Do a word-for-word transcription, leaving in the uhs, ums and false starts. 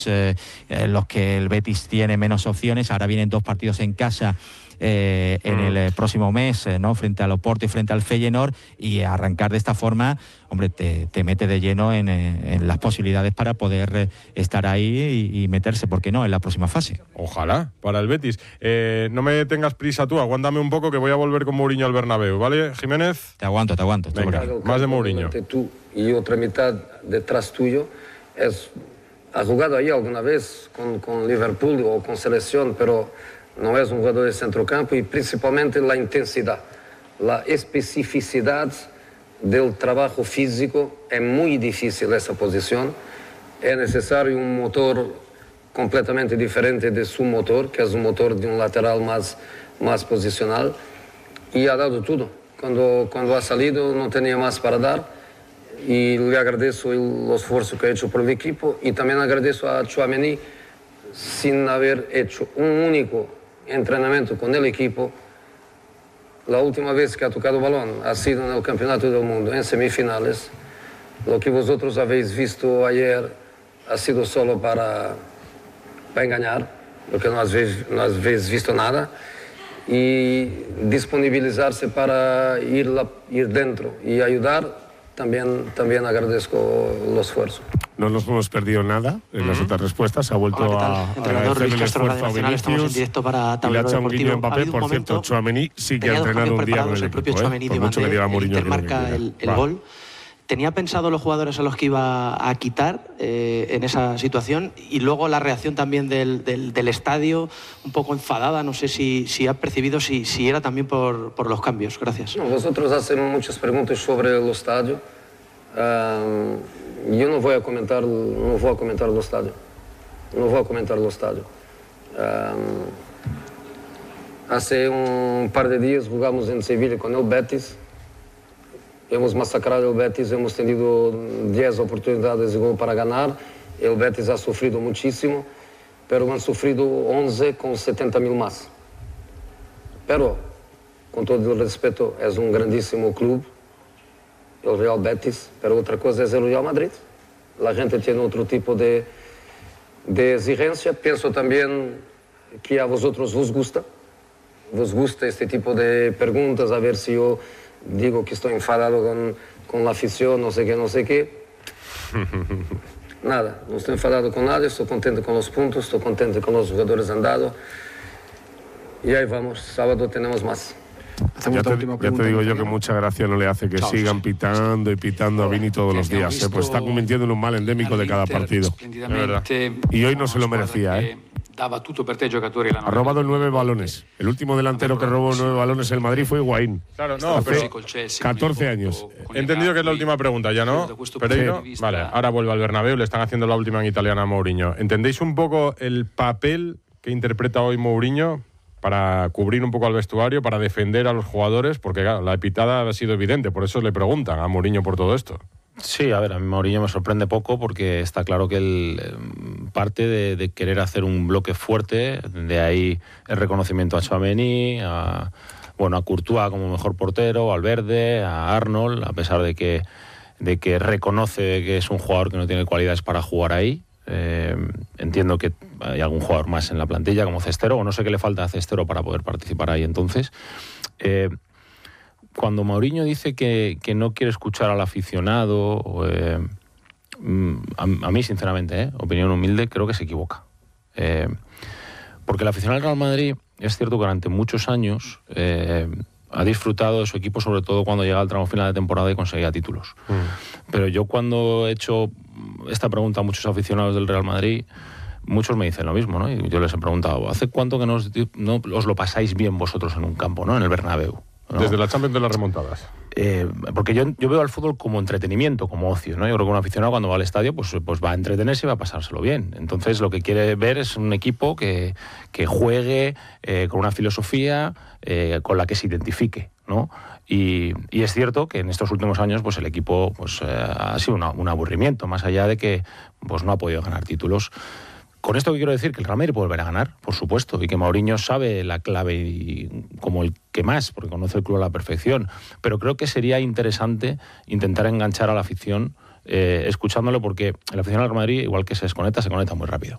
eh, en los que el Betis tiene menos opciones. Ahora vienen dos partidos en casa eh, en el eh, próximo mes, eh, ¿no? Frente al Oporto y frente al Feyenoord, y arrancar de esta forma, hombre, te, te mete de lleno en, eh, en las posibilidades para poder eh, estar ahí y, y meterse, ¿por qué no?, en la próxima fase. Ojalá, para el Betis. Eh, no me tengas prisa tú, aguántame un poco que voy a volver con Mourinho al Bernabéu, ¿vale, Jiménez? Te aguanto, te aguanto. Venga, más de Mourinho. Tú y otra mitad detrás tuyo. Es, ha jugado ahí alguna vez con, con Liverpool o con selección, pero no es un jugador de centrocampo, y principalmente la intensidad, la especificidad del trabajo físico. Es muy difícil esa posición. Es necesario un motor completamente diferente de su motor, que es un motor de un lateral más, más posicional, y ha dado todo. Cuando, cuando ha salido no tenía más para dar, y le agradezco el esfuerzo que ha hecho por el equipo, y también agradezco a Tchouaméni, sin haber hecho un único entrenamiento con el equipo. La última vez que ha tocado balón ha sido en el Campeonato del Mundo, en semifinales. Lo que vosotros habéis visto ayer ha sido solo para, para engañar, porque no habéis, no habéis visto nada, y disponibilizarse para ir, la, ir dentro y ayudar. También, también agradezco el esfuerzo. No nos hemos perdido nada en las otras respuestas. Ha vuelto Hola, a, entrenador a Luis el Castro, esfuerzo a Nacional, estamos en directo para Tablero Deportivo. Mbappé, por cierto, Tchouaméni sí que ha entrenado un día con el, el propio equipo, Tchouaméni, ¿eh? Por mucho que diga Mourinho que no marca el, el gol. ¿Tenía pensado los jugadores a los que iba a quitar eh, en esa situación? Y luego la reacción también del, del, del estadio, un poco enfadada, no sé si, si ha percibido si, si era también por, por los cambios. Gracias. No, vosotros hacen muchas preguntas sobre el estadio. Um, yo no voy a comentar, no voy a comentar el estadio. No voy a comentar el estadio. Um, hace un par de días jugamos en Sevilla con el Betis. Hemos masacrado el Betis, hemos tenido diez oportunidades de gol para ganar. El Betis ha sufrido muchísimo, pero han sufrido once con setenta mil más. Pero, con todo el respeto, es un grandísimo club, el Real Betis, pero otra cosa es el Real Madrid. La gente tiene otro tipo de, de exigencia. Pienso también que a vosotros os gusta, vos gusta este tipo de preguntas, a ver si yo digo que estoy enfadado con, con la afición, no sé qué, no sé qué. Nada, no estoy enfadado con nadie, estoy contento con los puntos, estoy contento con los jugadores andando. Y ahí vamos, sábado tenemos más. Ya te, ya te digo yo que mucha gracia no le hace que Chao, sigan pitando y pitando a Vini todos los días, ¿eh? Pues está convirtiendo en un mal endémico de cada partido. Y hoy no se lo merecía, ¿eh? Ha robado nueve balones. El último delantero que robó nueve balones en el Madrid fue Higuaín. Claro, no, pero catorce años. He entendido que es la última pregunta, ¿ya no? Pereiro. Sí. Vale, ahora vuelve al Bernabéu, le están haciendo la última en italiana a Mourinho. ¿Entendéis un poco el papel que interpreta hoy Mourinho para cubrir un poco al vestuario, para defender a los jugadores? Porque claro, la pitada ha sido evidente, por eso le preguntan a Mourinho por todo esto. Sí, a ver, a mí Mourinho me sorprende poco porque está claro que él parte de, de querer hacer un bloque fuerte, de ahí el reconocimiento a Tchouaméni, a, bueno, a Courtois como mejor portero, a Valverde, a Arnold, a pesar de que, de que reconoce que es un jugador que no tiene cualidades para jugar ahí. Eh, entiendo que hay algún jugador más en la plantilla como Cestero, o no sé qué le falta a Cestero para poder participar ahí entonces. Eh, Cuando Mourinho dice que, que no quiere escuchar al aficionado, eh, a, a mí, sinceramente, eh, opinión humilde, creo que se equivoca. Eh, porque el aficionado del Real Madrid, es cierto que durante muchos años eh, ha disfrutado de su equipo, sobre todo cuando llega al tramo final de temporada y conseguía títulos. Mm. Pero yo cuando he hecho esta pregunta a muchos aficionados del Real Madrid, muchos me dicen lo mismo, ¿no? Y yo les he preguntado, ¿hace cuánto que no os, no os lo pasáis bien vosotros en un campo, ¿no? En el Bernabéu. ¿No? Desde la Champions de las remontadas. Eh, porque yo, yo veo al fútbol como entretenimiento, como ocio, ¿no? Yo creo que un aficionado cuando va al estadio pues, pues va a entretenerse y va a pasárselo bien. Entonces lo que quiere ver es un equipo que, que juegue eh, con una filosofía eh, con la que se identifique, ¿no? Y, y es cierto que en estos últimos años pues el equipo pues, eh, ha sido una, un aburrimiento, más allá de que pues, no ha podido ganar títulos. Con esto que quiero decir que el Real Madrid puede volver a ganar, por supuesto, y que Mourinho sabe la clave y, como el que más, porque conoce el club a la perfección, pero creo que sería interesante intentar enganchar a la afición eh, escuchándolo, porque el aficionado del Real Madrid, igual que se desconecta, se conecta muy rápido.